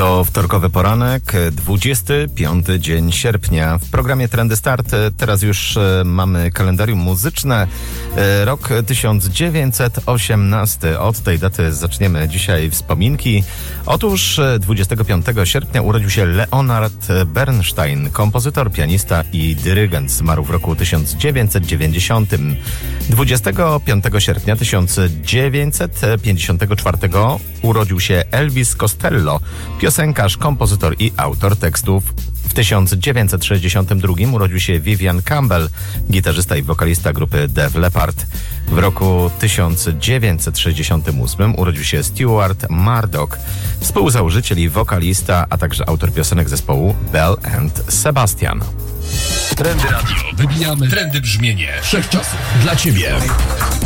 To wtorkowy poranek, 25 dzień sierpnia. W programie Trendy Start teraz już mamy kalendarium muzyczne. Rok 1918. Od tej daty zaczniemy dzisiaj wspominki. Otóż 25 sierpnia urodził się Leonard Bernstein, kompozytor, pianista i dyrygent. Zmarł w roku 1990. 25 sierpnia 1954 urodził się Elvis Costello, piosenkarz, kompozytor i autor tekstów. W 1962 urodził się Vivian Campbell, gitarzysta i wokalista grupy Def Leppard. W roku 1968 urodził się Stuart Murdoch, współzałożyciel i wokalista, a także autor piosenek zespołu Belle and Sebastian. Trendy Radio. Wybijamy trendy brzmienie wszechczasów dla Ciebie.